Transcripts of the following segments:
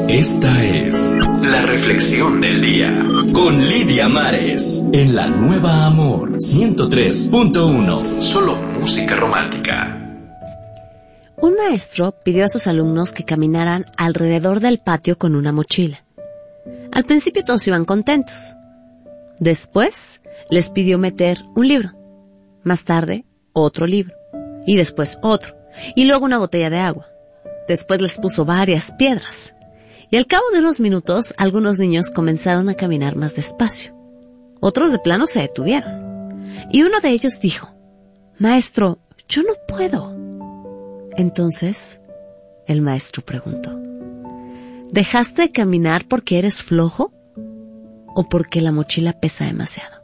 Esta es la reflexión del día con Lidia Mares en la Nueva Amor 103.1. Solo música romántica. Un maestro pidió a sus alumnos que caminaran alrededor del patio con una mochila. Al principio todos iban contentos. Después les pidió meter un libro. Más tarde, otro libro. Y después otro. Y luego una botella de agua. Después les puso varias piedras. Y al cabo de unos minutos, algunos niños comenzaron a caminar más despacio. Otros de plano se detuvieron. Y uno de ellos dijo: «Maestro, yo no puedo». Entonces, el maestro preguntó: ¿dejaste de caminar porque eres flojo o porque la mochila pesa demasiado?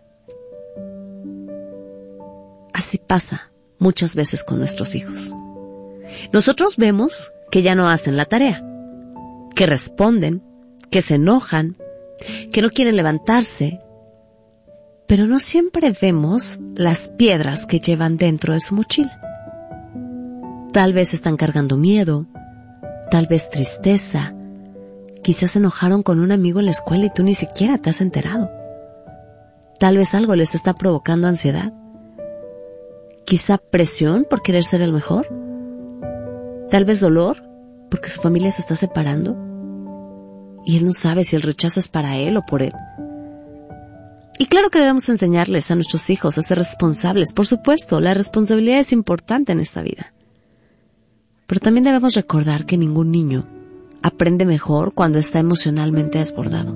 Así pasa muchas veces con nuestros hijos. Nosotros vemos que ya no hacen la tarea, que responden, que se enojan, que no quieren levantarse, pero no siempre vemos las piedras que llevan dentro de su mochila. Tal vez están cargando miedo, tal vez tristeza, quizás se enojaron con un amigo en la escuela y tú ni siquiera te has enterado. Tal vez algo les está provocando ansiedad, quizá presión por querer ser el mejor, tal vez dolor porque su familia se está separando y él no sabe si el rechazo es para él o por él. Y claro que debemos enseñarles a nuestros hijos a ser responsables. Por supuesto, la responsabilidad es importante en esta vida. Pero también debemos recordar que ningún niño aprende mejor cuando está emocionalmente desbordado.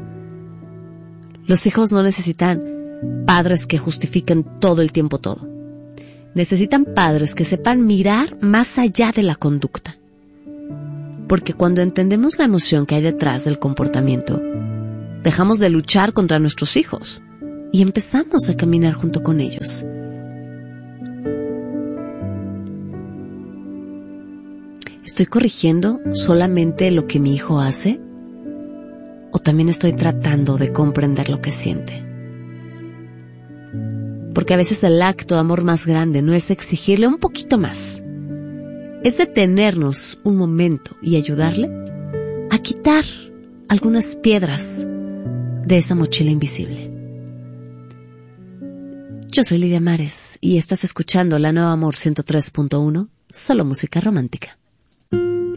Los hijos no necesitan padres que justifiquen todo el tiempo todo. Necesitan padres que sepan mirar más allá de la conducta. Porque cuando entendemos la emoción que hay detrás del comportamiento, dejamos de luchar contra nuestros hijos y empezamos a caminar junto con ellos. ¿Estoy corrigiendo solamente lo que mi hijo hace? ¿O también estoy tratando de comprender lo que siente? Porque a veces el acto de amor más grande no es exigirle un poquito más. Es detenernos un momento y ayudarle a quitar algunas piedras de esa mochila invisible. Yo soy Lidia Mares y estás escuchando la Nueva Amor 103.1, solo música romántica.